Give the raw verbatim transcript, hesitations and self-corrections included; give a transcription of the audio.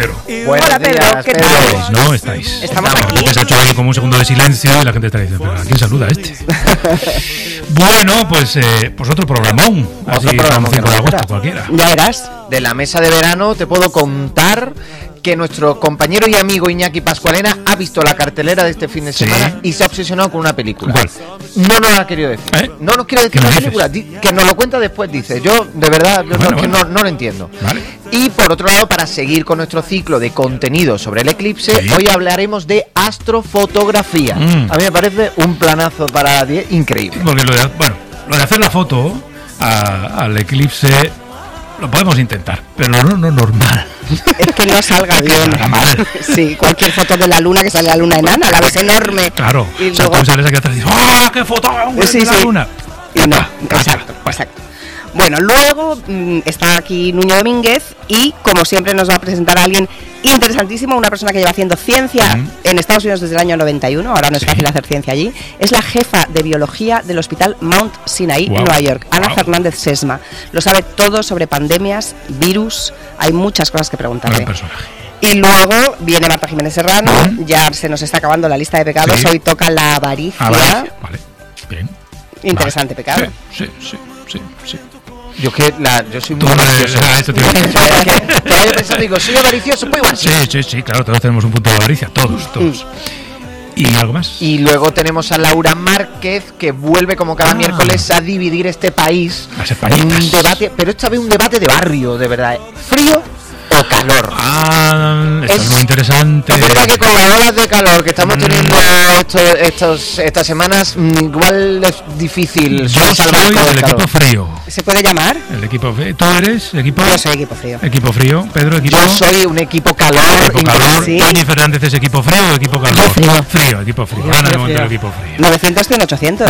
Buenos Hola Pedro, días, ¿qué Pedro. tal? ¿No? Estáis. Estamos Porque aquí. se ha hecho ahí como un segundo de silencio y la gente está diciendo, ¿pero a quién saluda este? Bueno, pues, eh, pues otro programón. Así, Otro programón como cinco que de no agosto, era. cualquiera. Ya verás. De la mesa de verano te puedo contar que nuestro compañero y amigo Iñaki Pascualena ha visto la cartelera de este fin de Sí. semana y se ha obsesionado con una película. ¿Cuál? No nos ha querido decir. ¿Eh? No nos quiere ¿Qué decir me la dices? película. Di- Que nos lo cuenta después, dice. Yo, de verdad, yo Bueno, no, que bueno. no, no lo entiendo. Vale. Y por otro lado, para seguir con nuestro ciclo de contenido sobre el eclipse, Sí. hoy hablaremos de astrofotografía. Mm. A mí me parece un planazo para diez increíble. Porque lo de, bueno, lo de hacer la foto a- al eclipse lo podemos intentar, pero no, no normal. Es que no salga bien. salga mal. Sí, cualquier foto de la luna, que sale la luna enana, la ves enorme. Claro, Y o sea, luego... tú sales aquí atrás y dices, ¡ah, qué foto! Sí, de la sí. luna! Y no, Ah, exacto, bueno. exacto. Bueno, luego mm, está aquí Nuño Domínguez y, como siempre, nos va a presentar a alguien interesantísimo, una persona que lleva haciendo ciencia Mm. en Estados Unidos desde el año noventa y uno, ahora no es Sí. fácil hacer ciencia allí. Es la jefa de biología del Hospital Mount Sinai Wow. en Nueva York, Ana Wow. Fernández Sesma. Lo sabe todo sobre pandemias, virus, hay muchas cosas que preguntarle. Gran personaje. Y luego viene Marta Jiménez Serrano, Ujú. ya se nos está acabando la lista de pecados, Sí. hoy toca la avaricia. Ah, vale, vale, bien. Interesante Vale. pecado. Sí, sí, sí, sí, sí. Yo que la, yo soy Tú muy no eres- avaricioso. ah, esto te iba a decir. Que- que vaya pensando, digo, soy avaricioso, pues igual. Sí, sí, sí, claro, todos tenemos un punto de avaricia, todos, todos. ¿Y algo más? Y luego tenemos a Laura Márquez, que vuelve como cada Ah. miércoles a dividir este país Las en españitas. un debate, pero esta vez un debate de barrio, de verdad. ¿Frío o calor? Ah, esto es, Es- muy interesante. Es verdad que con las olas de calor que estamos teniendo estos, estos, estas semanas, mm, igual es difícil. Yo subirse al soy barco del del equipo calor. frío. ¿Se puede llamar? El equipo frío. ¿Tú eres equipo? Yo soy equipo frío. Equipo frío. Pedro, equipo. Yo soy un equipo calor. Equipo calor. Sí. Dani Fernández es equipo frío o equipo calor. Frío. Frío, equipo frío. Frío, Ana frío, Montero, frío. equipo frío. novecientos, cien, ochocientos.